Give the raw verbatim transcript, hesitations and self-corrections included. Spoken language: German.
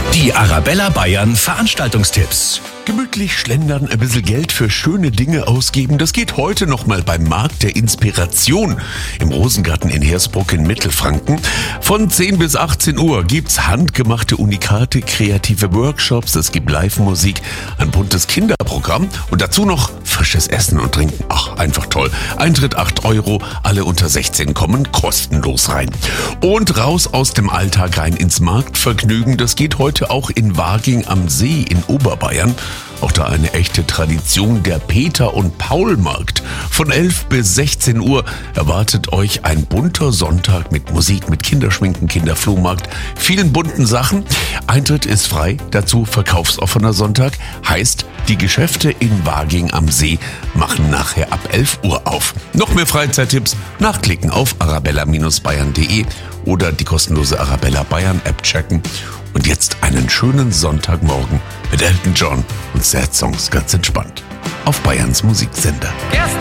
Die Arabella Bayern Veranstaltungstipps. Gemütlich schlendern, ein bisschen Geld für schöne Dinge ausgeben. Das geht heute nochmal beim Markt der Inspiration im Rosengarten in Hersbruck in Mittelfranken. Von zehn bis achtzehn Uhr gibt's handgemachte Unikate, kreative Workshops, es gibt Live-Musik, ein buntes Kinderprogramm und dazu noch frisches Essen und Trinken. Ach, einfach toll. Eintritt acht Euro, alle unter sechzehn kommen kostenlos rein. Und raus aus dem Alltag rein ins Marktvergnügen. Das geht heute auch in Waging am See in Oberbayern. Auch da eine echte Tradition, der Peter- und Paul-Markt. Von elf bis sechzehn Uhr erwartet euch ein bunter Sonntag mit Musik, mit Kinderschminken, Kinderflohmarkt, vielen bunten Sachen. Eintritt ist frei, dazu verkaufsoffener Sonntag. Heißt, die Geschäfte in Waging am See machen nachher ab elf Uhr auf. Noch mehr Freizeittipps nachklicken auf arabella Bindestrich bayern punkt de oder die kostenlose Arabella Bayern App checken. Und jetzt einen schönen Sonntagmorgen mit Elton John und Sad Songs ganz entspannt auf Bayerns Musiksender.